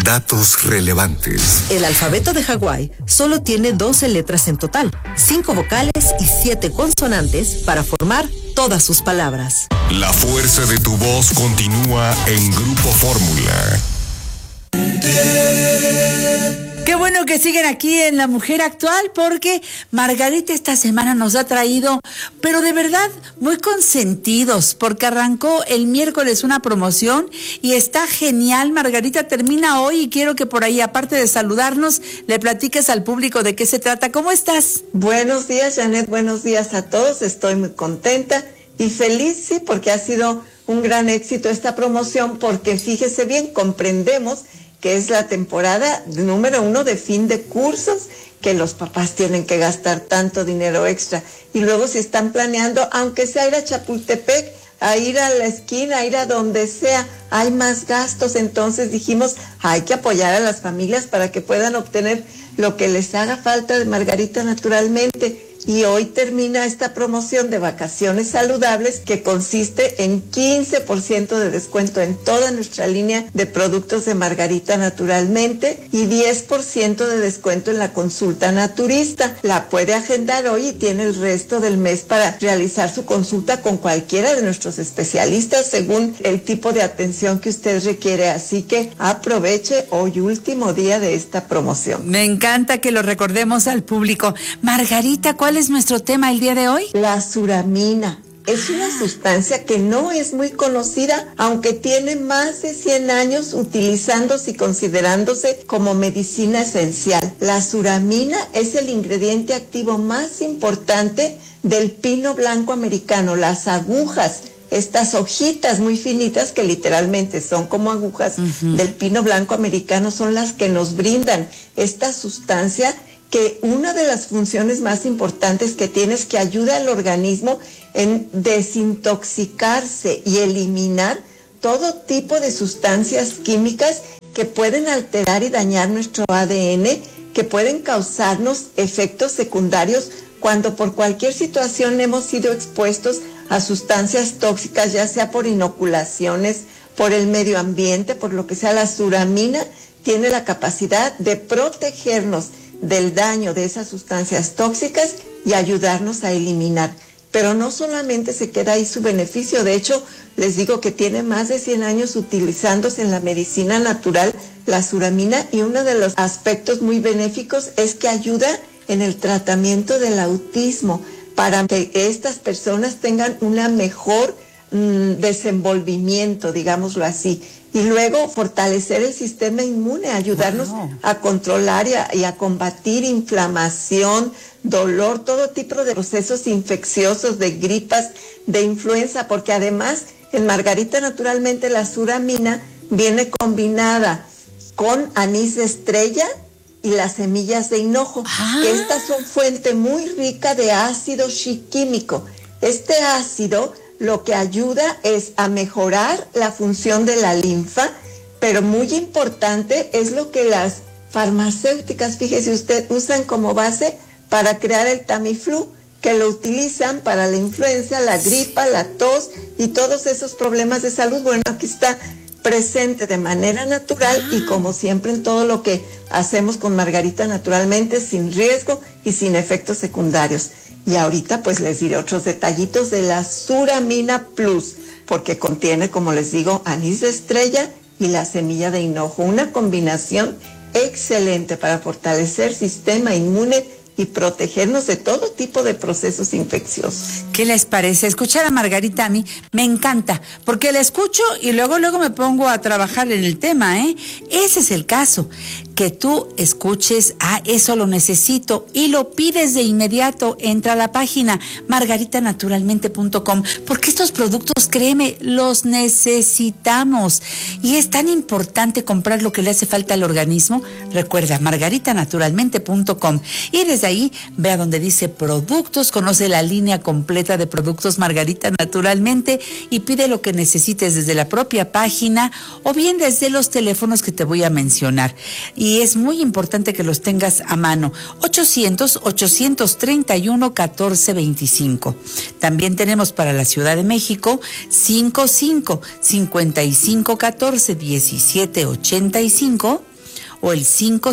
Datos relevantes. El alfabeto de Hawái solo tiene 12 letras en total, 5 vocales y 7 consonantes para formar todas sus palabras. La fuerza de tu voz continúa en Grupo Fórmula. Qué bueno que siguen aquí en La Mujer Actual, porque Margarita esta semana nos ha traído, pero de verdad muy consentidos, porque arrancó el miércoles una promoción y está genial. Margarita, termina hoy y quiero que por ahí, aparte de saludarnos, le platiques al público de qué se trata. ¿Cómo estás? Buenos días, Janet, buenos días a todos. Estoy muy contenta y feliz, sí, porque ha sido un gran éxito esta promoción, porque fíjese bien, comprendemos que es la temporada número 1 de fin de cursos, que los papás tienen que gastar tanto dinero extra. Y luego si están planeando, aunque sea ir a Chapultepec, a ir a la esquina, a ir a donde sea, hay más gastos. Entonces dijimos, hay que apoyar a las familias para que puedan obtener lo que les haga falta de Margarita Naturalmente. Y hoy termina esta promoción de vacaciones saludables, que consiste en 15% de descuento en toda nuestra línea de productos de Margarita Naturalmente y 10% de descuento en la consulta naturista. La puede agendar hoy y tiene el resto del mes para realizar su consulta con cualquiera de nuestros especialistas según el tipo de atención que usted requiere. Así que aproveche hoy, último día de esta promoción. Me encanta que lo recordemos al público. Margarita, ¿cuál es nuestro tema el día de hoy? La suramina. Es una sustancia que no es muy conocida, aunque tiene más de 100 años utilizándose y considerándose como medicina esencial. La suramina es el ingrediente activo más importante del pino blanco americano. Las agujas, estas hojitas muy finitas que literalmente son como agujas del pino blanco americano, son las que nos brindan esta sustancia, que una de las funciones más importantes que tiene es que ayuda al organismo en desintoxicarse y eliminar todo tipo de sustancias químicas que pueden alterar y dañar nuestro ADN, que pueden causarnos efectos secundarios cuando por cualquier situación hemos sido expuestos a sustancias tóxicas, ya sea por inoculaciones, por el medio ambiente, por lo que sea. La suramina tiene la capacidad de protegernos del daño de esas sustancias tóxicas y ayudarnos a eliminar. Pero no solamente se queda ahí su beneficio, de hecho, les digo que tiene más de 100 años utilizándose en la medicina natural la suramina, y uno de los aspectos muy benéficos es que ayuda en el tratamiento del autismo, para que estas personas tengan una mejor desenvolvimiento, digámoslo así. Y luego fortalecer el sistema inmune, ayudarnos a controlar y a combatir inflamación, dolor, todo tipo de procesos infecciosos, de gripas, de influenza, porque además en Margarita Naturalmente la suramina viene combinada con anís de estrella y las semillas de hinojo, que estas son fuente muy rica de ácido shiquímico. Este ácido lo que ayuda es a mejorar la función de la linfa, pero muy importante es lo que las farmacéuticas, fíjese usted, usan como base para crear el Tamiflu, que lo utilizan para la influenza, la gripa, la tos y todos esos problemas de salud. Bueno, aquí está presente de manera natural y como siempre en todo lo que hacemos con Margarita Naturalmente, sin riesgo y sin efectos secundarios. Y ahorita pues les diré otros detallitos de la Suramina Plus, porque contiene, como les digo, anís de estrella y la semilla de hinojo, una combinación excelente para fortalecer sistema inmune y protegernos de todo tipo de procesos infecciosos. ¿Qué les parece? Escuchar a Margarita a mí me encanta, porque la escucho y luego me pongo a trabajar en el tema, ¿eh? Ese es el caso, que tú escuches, eso lo necesito, y lo pides de inmediato. Entra a la página margaritanaturalmente.com, porque estos productos, créeme, los necesitamos, y es tan importante comprar lo que le hace falta al organismo. Recuerda, margaritanaturalmente.com, y desde ahí ve a donde dice productos, conoce la línea completa de productos Margarita Naturalmente y pide lo que necesites desde la propia página o bien desde los teléfonos que te voy a mencionar. Y es muy importante que los tengas a mano. 800-831-1425. También tenemos para la Ciudad de México 55-5514-1785 o el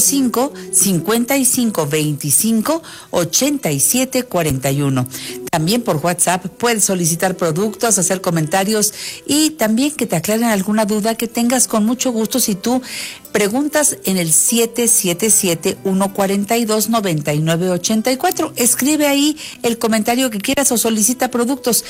55-55-25-87-41. También por WhatsApp puedes solicitar productos, hacer comentarios y también que te aclaren alguna duda que tengas con mucho gusto si tú preguntas en el 777-142-9984. Escribe ahí el comentario que quieras o solicita productos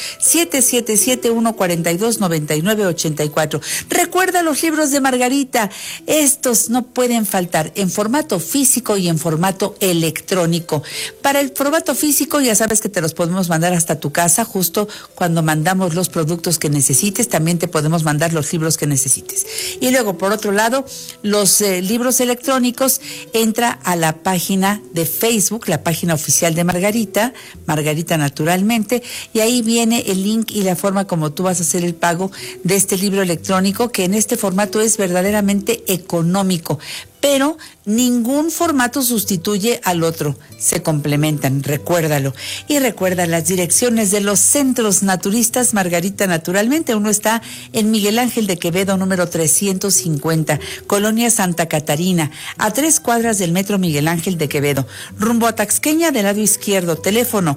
777-142-9984. Recuerda los libros de Margarita. Estos no pueden faltar en formato físico y en formato electrónico. Para el formato físico ya sabes que te los podemos mandar hasta tu casa justo cuando mandamos los productos que necesites. También te podemos mandar los libros que necesites. Y luego, por otro lado, los libros electrónicos, entra a la página de Facebook, la página oficial de Margarita, Margarita Naturalmente, y ahí viene el link y la forma como tú vas a hacer el pago de este libro electrónico, que en este formato es verdaderamente económico. Pero ningún formato sustituye al otro, se complementan, recuérdalo. Y recuerda las direcciones de los centros naturistas Margarita Naturalmente. Uno está en Miguel Ángel de Quevedo, número 350, Colonia Santa Catarina, a 3 cuadras del Metro Miguel Ángel de Quevedo, rumbo a Taxqueña del lado izquierdo, teléfono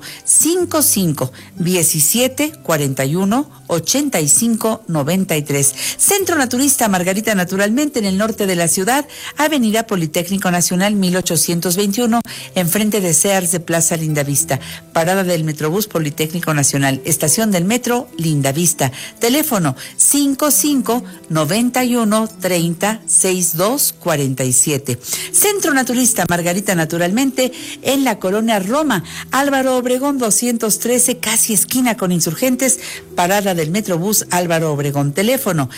55-17-41-85-93. Centro Naturista Margarita Naturalmente en el norte de la ciudad, Avenida Politécnico Nacional 1821, enfrente de Sears de Plaza Lindavista. Parada del Metrobús Politécnico Nacional. Estación del Metro Lindavista. Teléfono 55-91-30-62-47. Centro Naturista Margarita Naturalmente en la Colonia Roma. Álvaro Obregón 213, casi esquina con Insurgentes. Parada del Metrobús Álvaro Obregón. Teléfono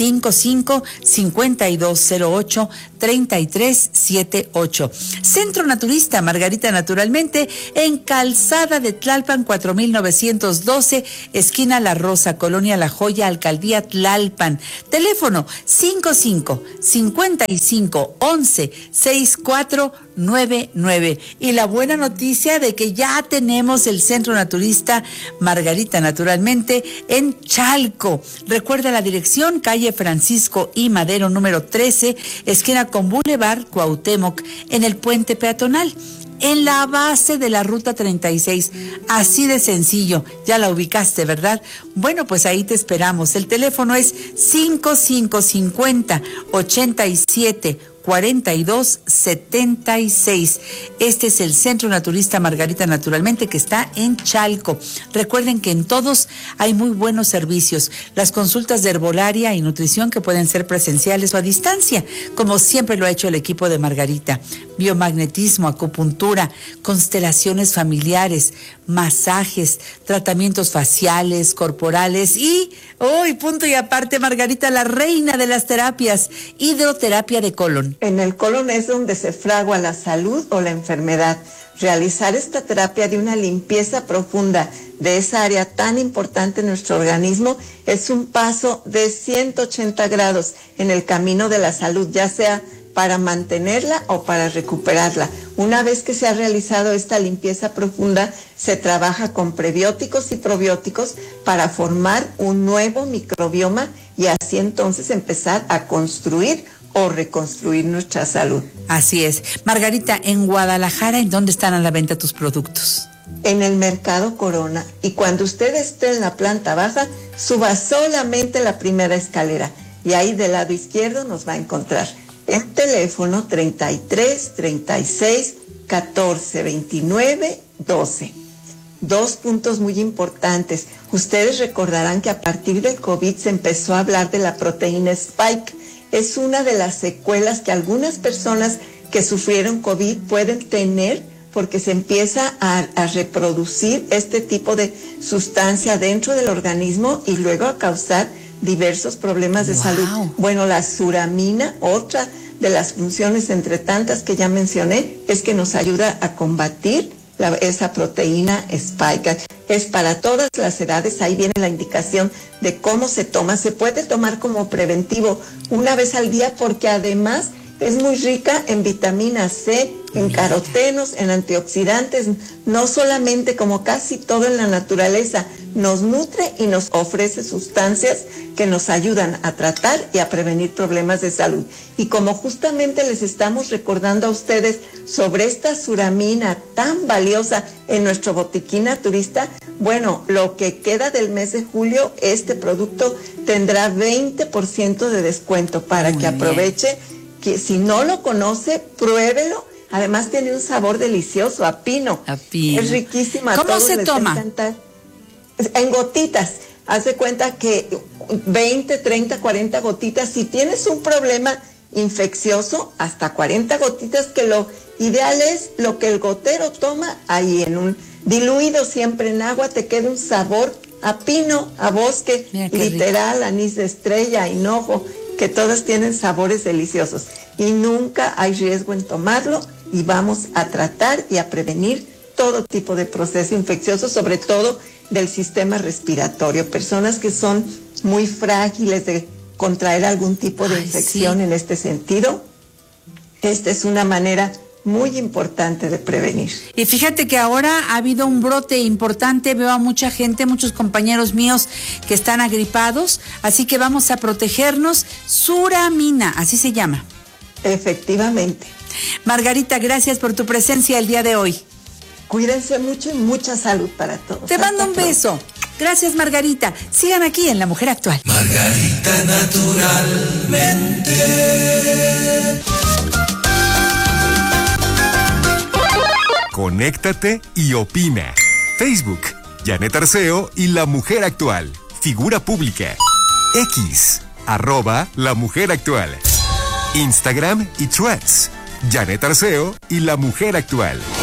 55-5208-3378. Centro Naturista Margarita Naturalmente en Calzada de Tlalpan 4912, esquina La Rosa, Colonia La Joya, Alcaldía Tlalpan. Teléfono 55-55-11-6499. Y la buena noticia de que ya tenemos el Centro Naturista Margarita Naturalmente en Chalco. Recuerda la dirección: calle Francisco I. Madero, número 13, esquina con Boulevard Cuauhtémoc, en el puente peatonal, en la base de la ruta 36. Así de sencillo. Ya la ubicaste, ¿verdad? Bueno, pues ahí te esperamos. El teléfono es 5550-87-4276. Este es el Centro Naturista Margarita Naturalmente, que está en Chalco. Recuerden que en todos hay muy buenos servicios. Las consultas de herbolaria y nutrición, que pueden ser presenciales o a distancia, como siempre lo ha hecho el equipo de Margarita. Biomagnetismo, acupuntura, constelaciones familiares, masajes, tratamientos faciales, corporales y, punto y aparte, Margarita, la reina de las terapias, hidroterapia de colon. En el colon es donde se fragua la salud o la enfermedad. Realizar esta terapia de una limpieza profunda de esa área tan importante en nuestro organismo es un paso de 180 grados en el camino de la salud, ya sea para mantenerla o para recuperarla. Una vez que se ha realizado esta limpieza profunda, se trabaja con prebióticos y probióticos para formar un nuevo microbioma y así entonces empezar a construir o reconstruir nuestra salud. Así es. Margarita, en Guadalajara, ¿en dónde están a la venta tus productos? En el Mercado Corona. Y cuando usted esté en la planta baja, suba solamente la primera escalera y ahí del lado izquierdo nos va a encontrar. El teléfono 33 36 14 29 12. Dos puntos muy importantes. Ustedes recordarán que a partir del COVID se empezó a hablar de la proteína Spike. Es una de las secuelas que algunas personas que sufrieron COVID pueden tener, porque se empieza a reproducir este tipo de sustancia dentro del organismo y luego a causar diversos problemas de salud. Bueno, la suramina, otra de las funciones entre tantas que ya mencioné, es que nos ayuda a combatir esa proteína Spike. Es para todas las edades. Ahí viene la indicación de cómo se toma. Se puede tomar como preventivo una vez al día, porque además es muy rica en vitamina C, en carotenos, en antioxidantes, no solamente, como casi todo en la naturaleza, nos nutre y nos ofrece sustancias que nos ayudan a tratar y a prevenir problemas de salud. Y como justamente les estamos recordando a ustedes sobre esta suramina tan valiosa en nuestro botiquín naturista, bueno, lo que queda del mes de julio, este producto tendrá 20% de descuento para que aproveche, que si no lo conoce, pruébelo. Además tiene un sabor delicioso, a pino. A pino. Es riquísimo. A ¿Cómo todos se les toma? encanta. En gotitas. Haz de cuenta que 20, 30, 40 gotitas. Si tienes un problema infeccioso, hasta 40 gotitas, que lo ideal es lo que el gotero toma ahí en un diluido siempre en agua, te queda un sabor a pino, a bosque, literal, rico. Anís de estrella, hinojo, que todas tienen sabores deliciosos. Y nunca hay riesgo en tomarlo y vamos a tratar y a prevenir todo tipo de proceso infeccioso, sobre todo del sistema respiratorio. Personas que son muy frágiles de contraer algún tipo de infección en este sentido, esta es una manera muy importante de prevenir. Y fíjate que ahora ha habido un brote importante, veo a mucha gente, muchos compañeros míos que están agripados, así que vamos a protegernos. Suramina, así se llama. Efectivamente. Margarita, gracias por tu presencia el día de hoy. Cuídense mucho y mucha salud para todos. Te mando un beso. Gracias, Margarita. Sigan aquí en La Mujer Actual. Margarita, naturalmente. Conéctate y opina. Facebook, Janet Arceo y La Mujer Actual. Figura pública. X, @La Mujer Actual. Instagram y Threads, Janet Arceo y La Mujer Actual.